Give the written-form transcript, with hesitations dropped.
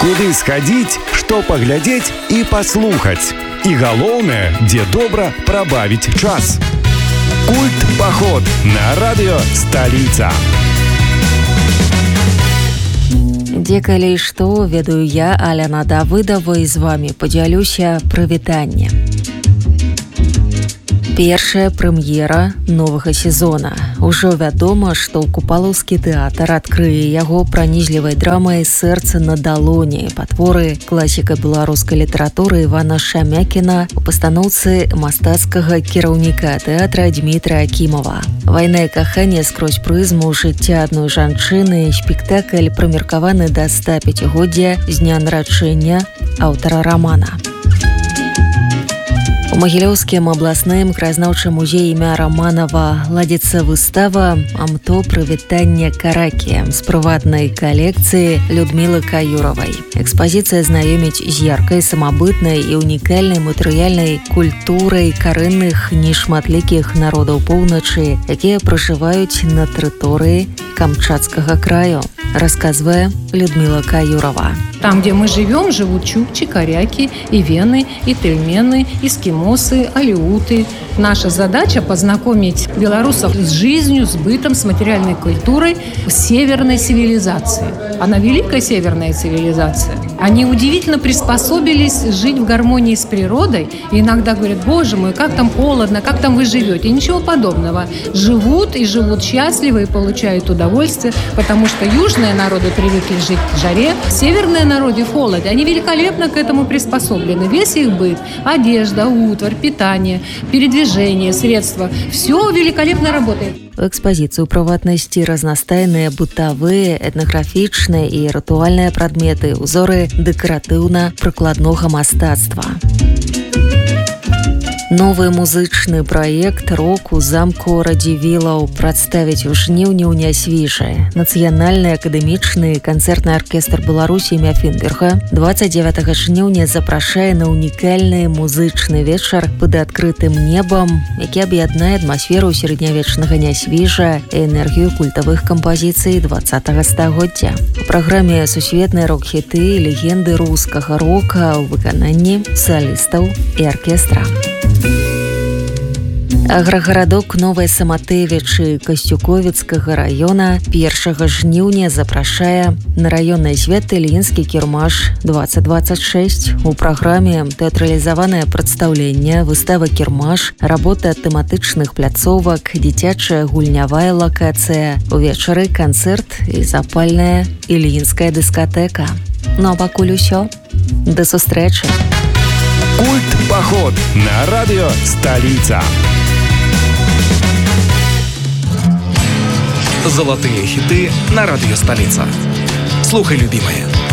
Куды схадзіць, што паглядзець і паслухаць. І галоўнае, дзе добра прабавіць час. Культ-паход на радыё «Сталіца». Дзе калі што, ведаю я, Аляна Давыдова, і з вамі падзялюся прывітанне. Першая прэм'ера новага сезона. Ужо вядома, што Купалаўскі тэатр адкрые яго пранізлівай драмай «Сэрца на далоні» па творы класіка беларускай літаратуры Івана Шамякіна у пастаноўцы мастацкага кіраўніка тэатра Дмітрия Акімова. «Вайна і каханне скрозь прызму жыцця адной жанчыны» спектакль прымеркаваны да 105-годдзя з дня нараджэння аўтара рамана. У Магілёўскім абласным краязнаўчым музеі імя Раманова ладзіцца выстава «Амто прывітання каракі» з прыватнай калекцыі Людмілы Каюровай. Экспазіцыя знаёміць з яркай, самабытнай і унікальнай матэрыяльнай культурай карэнных нешматлікіх народаў поўначы, якія пражываюць на тэрыторыі Камчатскага краю, рассказывая Людмила Каюрова. Там, где мы живем, живут чукчи, коряки, и вены, и тельмены, эскимосы, алеуты. Наша задача познакомить белорусов с жизнью, с бытом, с материальной культурой северной цивилизации. Она великая северная цивилизация. Они удивительно приспособились жить в гармонии с природой. И иногда говорят: боже мой, как там холодно, как там вы живете. И ничего подобного. Живут и живут счастливо и получают удовольствие, потому что южные народы привыкли жить в жаре, северные народы в холоде. Они великолепно к этому приспособлены. Весь их быт, одежда, утварь, питание, передвижение, средства – все великолепно работает. У экспазіцыі ў прыватнасці разнастайныя бытавыя, этнаграфічныя і рытуальныя прадметы, узоры дэкаратыўна-прыкладнога мастацтва. Новы музычны праект «Рок» у замку Радзівілаў прадставіць у жніўні ў Нясвіжы. Нацыянальны акадэмічны канцэртны аркестр Беларусі імя Фінберга 29 жніўня запрашае на унікальны музычны вечар пад адкрытым небам, які аб'яднае атмасферу сярэднявечнага Нясвіжа і энергію культавых кампазіцый 20-го стагоддзя. У праграме сусветныя рок-хіты, легенды рускага рока ў выкананні салістаў і аркестра. Аграгарадок Новай Саматывічы Касцюковіцкага раёна 1 жніўня запрашае на раённае свята Ільінскі кірмаш 2026. У праграме тэатралізаванае прадстаўленне, выстава кірмаш, работа тэматычных пляцовак, дзіцячая гульнявая лакацыя, увечары канцэрт і запальная ільінская дыскатэка. Ну а пакуль усё. Да сустрэчы. Культ-паход на радыё «Сталіца». Золотые хиты на радио «Столица». Слухай, любимая.